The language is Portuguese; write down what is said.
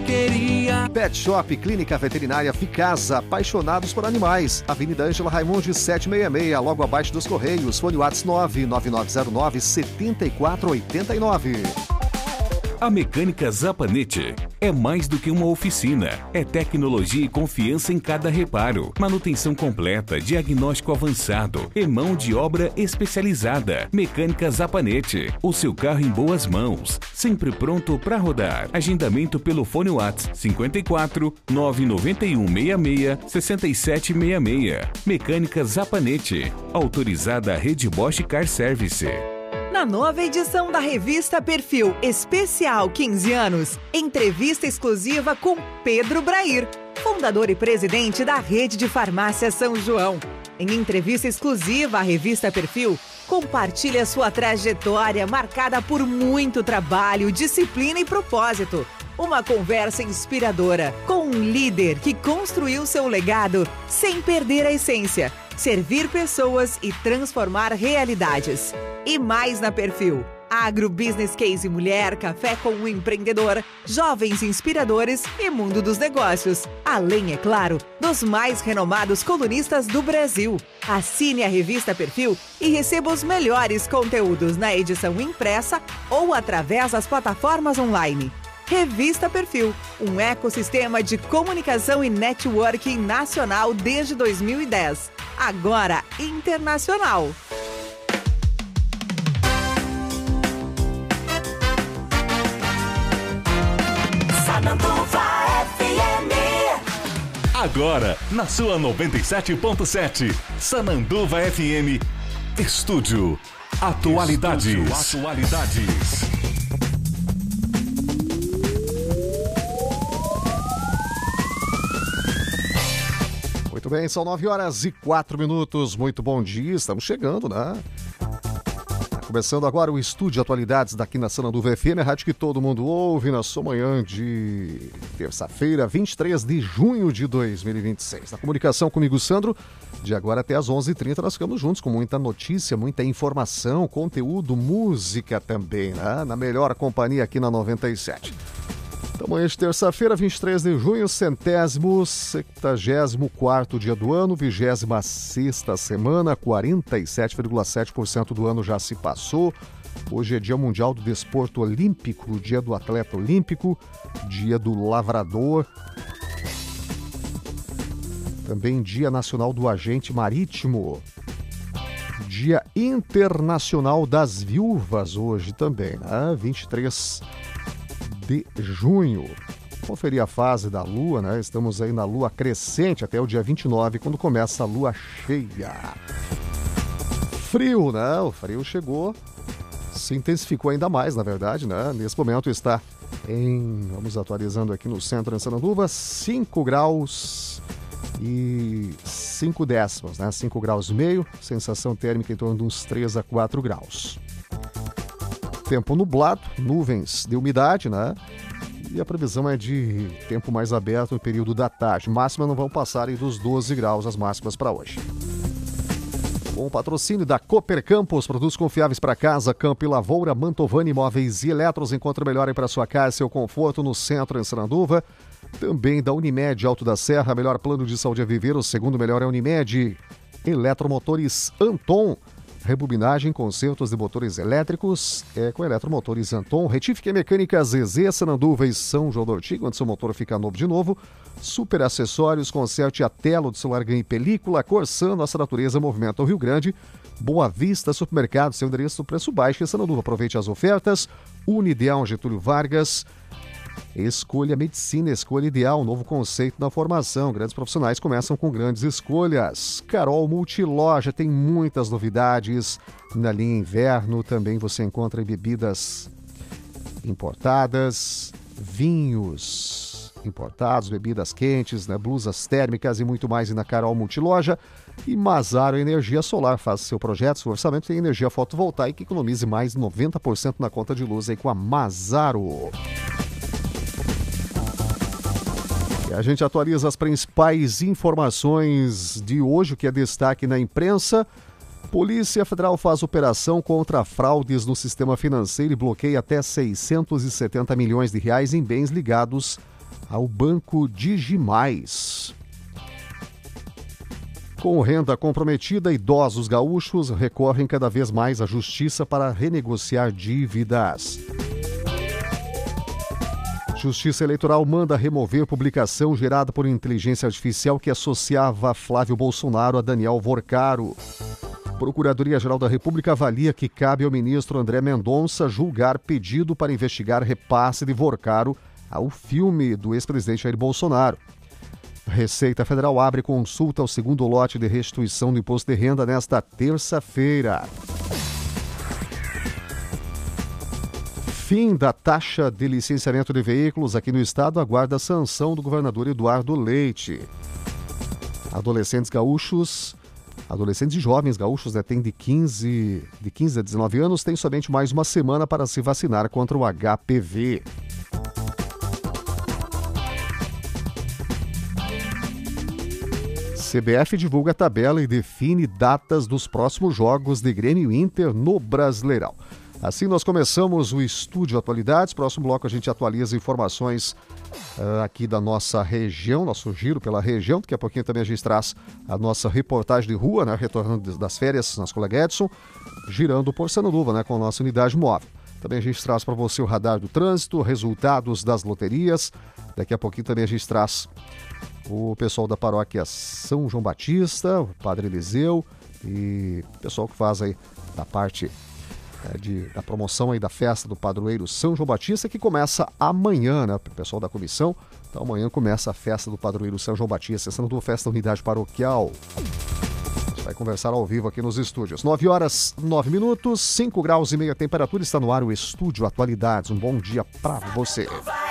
queria. Pet Shop Clínica Veterinária Ficasa, apaixonados por animais. Avenida Ângela Raimundi 766, logo abaixo dos Correios. Fone WhatsApp 99909-7489. A Mecânica Zapanete é mais do que uma oficina. É tecnologia e confiança em cada reparo. Manutenção completa, diagnóstico avançado e mão de obra especializada. Mecânica Zapanete. O seu carro em boas mãos. Sempre pronto para rodar. Agendamento pelo fone WhatsApp 54 991 66 6766. Mecânica Zapanete. Autorizada a Rede Bosch Car Service. Na nova edição da revista Perfil Especial 15 anos, entrevista exclusiva com Pedro Brair, fundador e presidente da Rede de Farmácia São João. Em entrevista exclusiva à revista Perfil, compartilha sua trajetória marcada por muito trabalho, disciplina e propósito. Uma conversa inspiradora com um líder que construiu seu legado sem perder a essência. Servir pessoas e transformar realidades. E mais na Perfil. Agro, Business Case Mulher, Café com o Empreendedor, Jovens Inspiradores e Mundo dos Negócios. Além, é claro, dos mais renomados colunistas do Brasil. Assine a revista Perfil e receba os melhores conteúdos na edição impressa ou através das plataformas online. Revista Perfil, um ecossistema de comunicação e networking nacional desde 2010. Agora internacional. Sananduva FM. Agora, na sua 97.7, Sananduva FM, Estúdio Atualidades. Muito bem, são 9h04. Muito bom dia, estamos chegando, né? Começando agora o Estúdio Atualidades daqui na Sananduva FM, a rádio que todo mundo ouve na sua manhã de terça-feira, 23 de junho de 2026. Na comunicação comigo, Sandro, de agora até às 11h30 nós ficamos juntos com muita notícia, muita informação, conteúdo, música também, né? Na melhor companhia aqui na 97. Então, amanhã de terça-feira, 23 de junho, 174º dia do ano, 26ª semana, 47,7% do ano já se passou. Hoje é Dia Mundial do Desporto Olímpico, Dia do Atleta Olímpico, Dia do Lavrador. Também Dia Nacional do Agente Marítimo. Dia Internacional das Viúvas hoje também, né? 23 de junho. Conferir a fase da Lua, né? Estamos aí na Lua crescente até o dia 29, quando começa a Lua cheia. Frio, né? O frio chegou, se intensificou ainda mais, na verdade, né? Nesse momento está vamos atualizando aqui no centro de Sananduva, 5 graus e 5 décimos, né? 5 graus e meio, sensação térmica em torno de uns 3 a 4 graus. Tempo nublado, nuvens de umidade, né? E a previsão é de tempo mais aberto no período da tarde. Máximas não vão passar dos 12 graus as máximas para hoje. Com o patrocínio da Cooper Campos, produtos confiáveis para casa, campo e lavoura, Mantovani Imóveis e Eletros, encontre melhor para sua casa e seu conforto no centro em Sananduva. Também da Unimed Alto da Serra, melhor plano de saúde a viver, o segundo melhor é a Unimed. Eletromotores Anton. Rebobinagem, consertos de motores elétricos com Eletromotores Anton. Retífica Mecânica ZZ, Sananduva e São João do Ortigo, onde seu motor fica novo de novo. Super acessórios, conserte a tela do celular, ganhe película. Corsan, nossa natureza, movimenta o Rio Grande. Boa Vista, supermercado, seu endereço, preço baixo em Sananduva. Aproveite as ofertas. Unideal Getúlio Vargas. Escolha Medicina, escolha ideal, novo conceito na formação. Grandes profissionais começam com grandes escolhas. Carol Multiloja tem muitas novidades na linha inverno. Também você encontra bebidas importadas, vinhos importados, bebidas quentes, né, blusas térmicas e muito mais na Carol Multiloja. E Mazaro Energia Solar, faça seu projeto, seu orçamento tem energia fotovoltaica, economize mais de 90% na conta de luz aí com a Mazaro. A gente atualiza as principais informações de hoje, o que é destaque na imprensa. Polícia Federal faz operação contra fraudes no sistema financeiro e bloqueia até 670 milhões de reais em bens ligados ao Banco Digimais. Com renda comprometida, idosos gaúchos recorrem cada vez mais à justiça para renegociar dívidas. Justiça Eleitoral manda remover publicação gerada por inteligência artificial que associava Flávio Bolsonaro a Daniel Vorcaro. Procuradoria-Geral da República avalia que cabe ao ministro André Mendonça julgar pedido para investigar repasse de Vorcaro ao filme do ex-presidente Jair Bolsonaro. Receita Federal abre consulta ao segundo lote de restituição do imposto de renda nesta terça-feira. Fim da taxa de licenciamento de veículos aqui no estado aguarda a sanção do governador Eduardo Leite. Adolescentes e jovens gaúchos, têm de 15 a 19 anos, têm somente mais uma semana para se vacinar contra o HPV. CBF divulga a tabela e define datas dos próximos jogos de Grêmio e Inter no Brasileirão. Assim nós começamos o Estúdio Atualidades. Próximo bloco a gente atualiza informações aqui da nossa região, nosso giro pela região. Daqui a pouquinho também a gente traz a nossa reportagem de rua, retornando das férias, nosso colega Edson, girando por Sananduva, com a nossa unidade móvel. Também a gente traz para você o radar do trânsito, resultados das loterias. Daqui a pouquinho também a gente traz o pessoal da paróquia São João Batista, o Padre Eliseu e o pessoal que faz aí da parte da promoção aí da festa do padroeiro São João Batista, que começa amanhã, o pessoal da comissão. Então amanhã começa a festa do padroeiro São João Batista, essa é a festa da unidade paroquial. A gente vai conversar ao vivo aqui nos estúdios. 9h09, 5 graus e meia temperatura, está no ar o Estúdio Atualidades. Um bom dia para você.